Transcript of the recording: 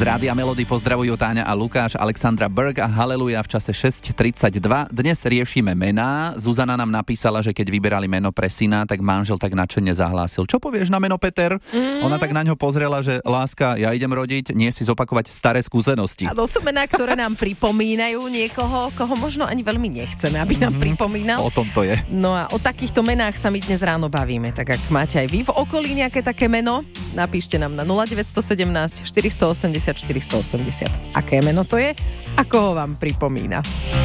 Rádia Melody pozdravujú Táňa a Lukáš, Alexandra Berg a Haleluja v čase 6.32. Dnes riešime mená. Zuzana nám napísala, že keď vyberali meno pre syna, tak manžel tak nadšene zahlásil. Čo povieš na meno Peter? Ona tak na ňo pozrela, že láska, ja idem rodiť, nie si zopakovať staré skúsenosti. A to sú mená, ktoré nám pripomínajú niekoho, koho možno ani veľmi nechceme, aby nám pripomínal. O tom to je. No a o takýchto menách sa my dnes ráno bavíme. Tak ak máte aj vy v okolí nejaké také meno, napíšte nám na 0917 480 480. Aké meno to je? Ako ho vám pripomína?